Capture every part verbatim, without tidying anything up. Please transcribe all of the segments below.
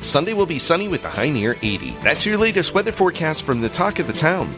Sunday will be sunny with a high near eighty. That's your latest weather forecast from the Talk of the Town.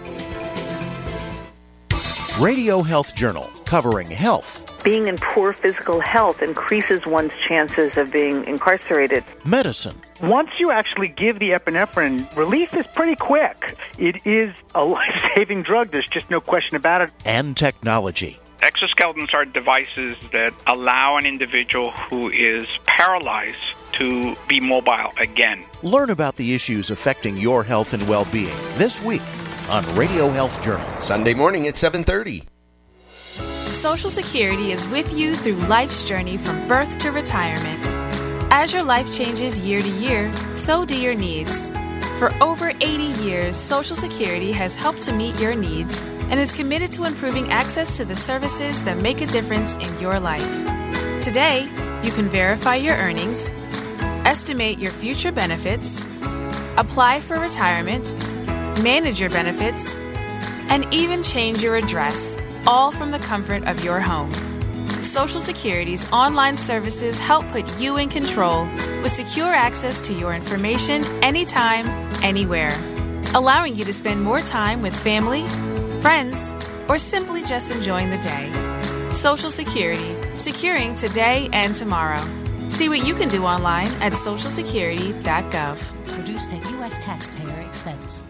Radio Health Journal, covering health. Being in poor physical health increases one's chances of being incarcerated. Medicine. Once you actually give the epinephrine, relief is pretty quick. It is a life-saving drug. There's just no question about it. And technology. Exoskeletons are devices that allow an individual who is paralyzed to be mobile again. Learn about the issues affecting your health and well-being this week on Radio Health Journal. Sunday morning at seven thirty. Social Security is with you through life's journey from birth to retirement. As your life changes year to year, so do your needs. For over eighty years, Social Security has helped to meet your needs and is committed to improving access to the services that make a difference in your life. Today, you can verify your earnings, estimate your future benefits, apply for retirement, manage your benefits, and even change your address, all from the comfort of your home. Social Security's online services help put you in control with secure access to your information anytime, anywhere, allowing you to spend more time with family, friends, or simply just enjoying the day. Social Security, securing today and tomorrow. See what you can do online at social security dot gov. Produced at U S taxpayer expense.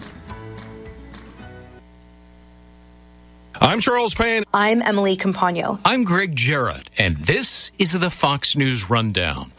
I'm Charles Payne. I'm Emily Campagno. I'm Greg Jarrett, and this is the Fox News Rundown.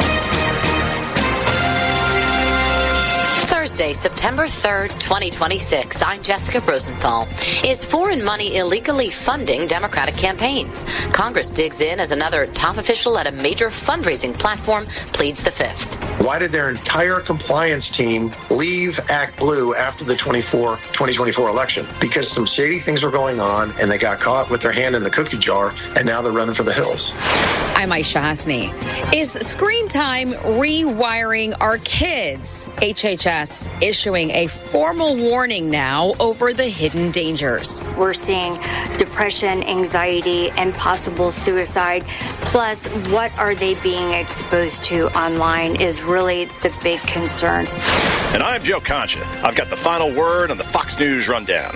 Thursday, September third, twenty twenty-six. I'm Jessica Rosenthal. Is foreign money illegally funding Democratic campaigns? Congress digs in as another top official at a major fundraising platform pleads the fifth. Why did their entire compliance team leave Act Blue after the twenty twenty-four election? Because some shady things were going on, and they got caught with their hand in the cookie jar, and now they're running for the hills. I'm Aisha Hasni. Is screen time rewiring our kids? H H S issuing a formal warning now over the hidden dangers. We're seeing depression, anxiety, and possible suicide. Plus, what are they being exposed to online is really the big concern. And I'm Joe Concha. I've got the final word on the Fox News Rundown.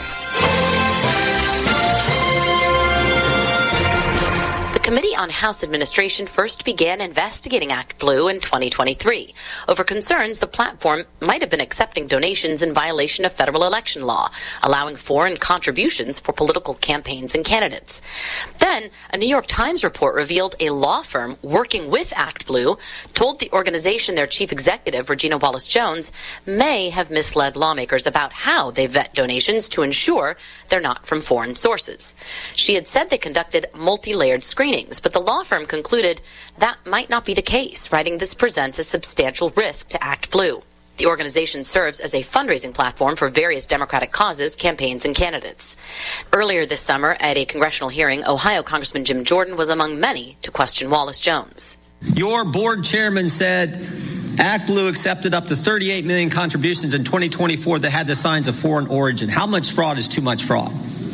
The Committee on House Administration first began investigating Act Blue in twenty twenty-three over concerns the platform might have been accepting donations in violation of federal election law, allowing foreign contributions for political campaigns and candidates. Then, a New York Times report revealed a law firm working with Act Blue told the organization their chief executive, Regina Wallace-Jones, may have misled lawmakers about how they vet donations to ensure they're not from foreign sources. She had said they conducted multi-layered screenings, but the law firm concluded that might not be the case, writing this presents a substantial risk to Act Blue. The organization serves as a fundraising platform for various Democratic causes, campaigns, and candidates. Earlier this summer, at a congressional hearing, Ohio Congressman Jim Jordan was among many to question Wallace-Jones. Your board chairman said Act Blue accepted up to thirty-eight million contributions in twenty twenty-four that had the signs of foreign origin. How much fraud is too much fraud?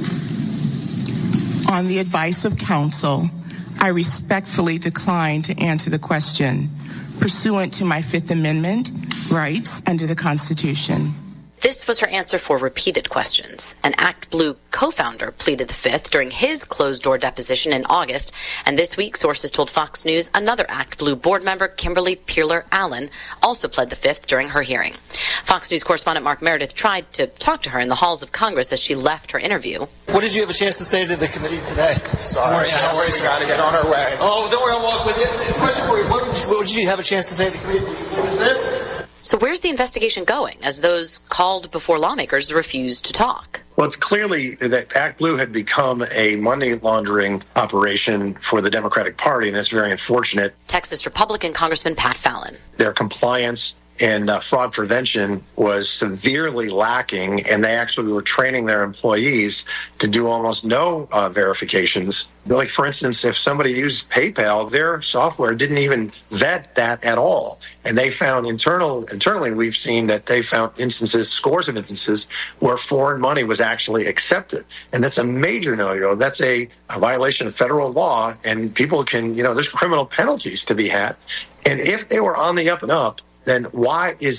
On the advice of counsel, I respectfully decline to answer the question pursuant to my Fifth Amendment rights under the Constitution. This was her answer for repeated questions. An Act Blue co-founder pleaded the fifth during his closed-door deposition in August, and this week sources told Fox News another Act Blue board member, Kimberly Peeler-Allen, also pled the fifth during her hearing. Fox News correspondent Mark Meredith tried to talk to her in the halls of Congress as she left her interview. What did you have a chance to say to the committee today? Sorry, don't worry, we got to get on our way. Oh, don't worry, I'll walk with you. Question for you, what did you, what did you have a chance to say to the committee? So where's the investigation going as those called before lawmakers refuse to talk? Well, it's clearly that Act Blue had become a money laundering operation for the Democratic Party, and it's very unfortunate. Texas Republican Congressman Pat Fallon. Their compliance and uh, fraud prevention was severely lacking, and they actually were training their employees to do almost no uh, verifications. Like, for instance, if somebody used PayPal, their software didn't even vet that at all. And they found internal, internally, we've seen that they found instances, scores of instances, where foreign money was actually accepted. And that's a major no-no. That's a, a violation of federal law, and people can, you know, there's criminal penalties to be had. And if they were on the up and up, then why is